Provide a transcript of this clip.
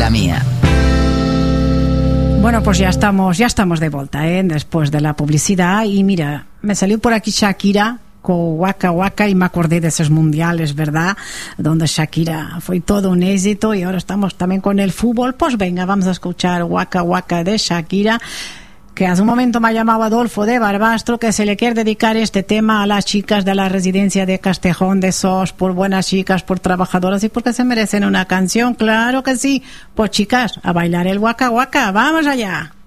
la mía. Bueno, pues ya estamos de vuelta, después de la publicidad. Y mira, me salió por aquí Shakira con Waka Waka y me acordé de esos mundiales, ¿verdad? Donde Shakira fue todo un éxito y ahora estamos también con el fútbol. Pues venga, vamos a escuchar Waka Waka de Shakira, que hace un momento me ha llamado Adolfo de Barbastro, que se le quiere dedicar este tema a las chicas de la residencia de Castejón de Sos, por buenas chicas, por trabajadoras y porque se merecen una canción. Claro que sí. Pues chicas, a bailar el Waka Waka. ¡Vamos allá!